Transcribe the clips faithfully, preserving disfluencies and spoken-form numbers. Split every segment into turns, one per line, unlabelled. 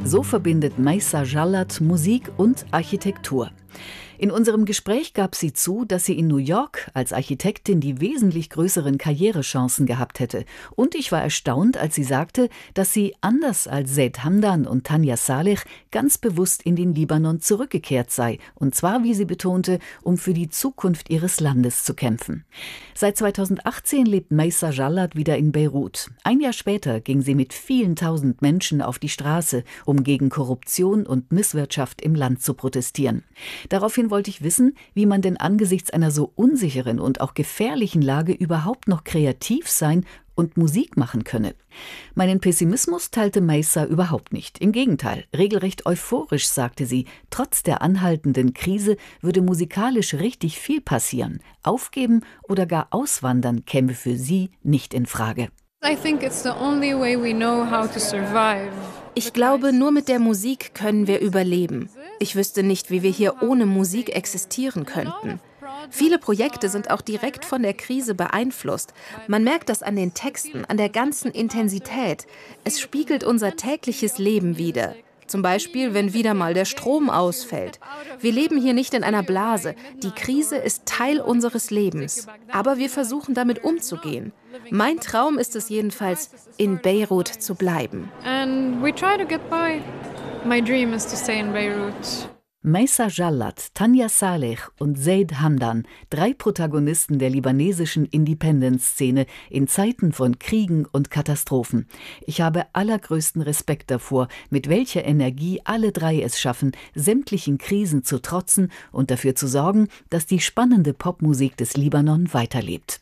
So verbindet Maysa Jallat Musik und Architektur. In unserem Gespräch gab sie zu, dass sie in New York als Architektin die wesentlich größeren Karrierechancen gehabt hätte. Und ich war erstaunt, als sie sagte, dass sie, anders als Zeid Hamdan und Tanja Saleh, ganz bewusst in den Libanon zurückgekehrt sei. Und zwar, wie sie betonte, um für die Zukunft ihres Landes zu kämpfen. Seit zweitausendachtzehn lebt Maysa Jallat wieder in Beirut. Ein Jahr später ging sie mit vielen tausend Menschen auf die Straße, um gegen Korruption und Misswirtschaft im Land zu protestieren. Daraufhin wollte ich wissen, wie man denn angesichts einer so unsicheren und auch gefährlichen Lage überhaupt noch kreativ sein und Musik machen könne. Meinen Pessimismus teilte Maysa überhaupt nicht. Im Gegenteil, regelrecht euphorisch sagte sie, trotz der anhaltenden Krise würde musikalisch richtig viel passieren. Aufgeben oder gar auswandern käme für sie nicht in Frage.
I think it's the only way we know how to survive.
Ich glaube, nur mit der Musik können wir überleben. Ich wüsste nicht, wie wir hier ohne Musik existieren könnten. Viele Projekte sind auch direkt von der Krise beeinflusst. Man merkt das an den Texten, an der ganzen Intensität. Es spiegelt unser tägliches Leben wider. Zum Beispiel, wenn wieder mal der Strom ausfällt. Wir leben hier nicht in einer Blase. Die Krise ist Teil unseres Lebens. Aber wir versuchen damit umzugehen. Mein Traum ist es jedenfalls, in Beirut zu bleiben.
And we try to get by. My dream is to stay in Beirut.
Maysa Jallat, Tanja Saleh und Zeid Hamdan, drei Protagonisten der libanesischen Independence-Szene in Zeiten von Kriegen und Katastrophen. Ich habe allergrößten Respekt davor, mit welcher Energie alle drei es schaffen, sämtlichen Krisen zu trotzen und dafür zu sorgen, dass die spannende Popmusik des Libanon weiterlebt.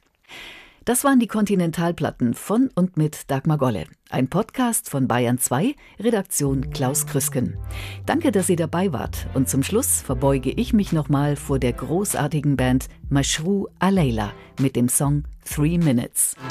Das waren die Kontinentalplatten von und mit Dagmar Golle. Ein Podcast von Bayern zwei, Redaktion Klaus Krüsken. Danke, dass ihr dabei wart. Und zum Schluss verbeuge ich mich nochmal vor der großartigen Band Mashru Alayla mit dem Song Three Minutes.